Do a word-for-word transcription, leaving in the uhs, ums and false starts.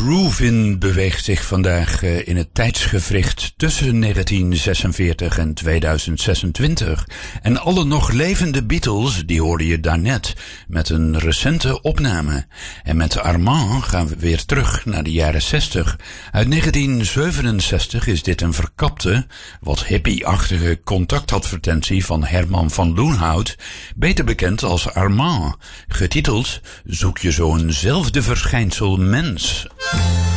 groove in beweegt zich vandaag uh, in het tijdsgewricht tussen negentien zesenveertig en tweeduizend zesentwintig. En alle nog levende Beatles, die hoorde je daarnet, met een recente opname. En met Armand gaan we weer terug naar de jaren zestig. Uit negentien zevenenzestig is dit een verkapte, wat hippie-achtige contactadvertentie van Herman van Loenhout, beter bekend als Armand, getiteld Zoek je zo'nzelfde verschijnsel mens.